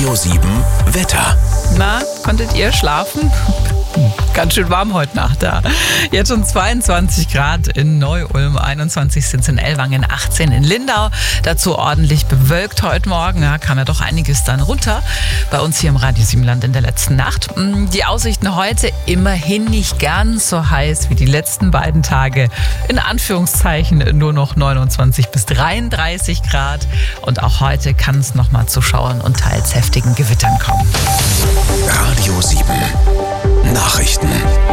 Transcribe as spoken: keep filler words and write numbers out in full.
Radio sieben Wetter. Na, konntet ihr schlafen? Ganz schön warm heute Nacht da. Jetzt schon zweiundzwanzig Grad in Neu-Ulm, einundzwanzig sind es in Ellwangen, achtzehn in Lindau. Dazu ordentlich bewölkt heute Morgen. Ja, kam ja doch einiges dann runter bei uns hier im Radio sieben Land in der letzten Nacht. Die Aussichten heute immerhin nicht ganz so heiß wie die letzten beiden Tage. In Anführungszeichen nur noch neunundzwanzig bis dreiunddreißig Grad. Und auch heute kann es nochmal zu Schauern und teils heftigen Gewittern kommen. Radio sieben Nachrichten.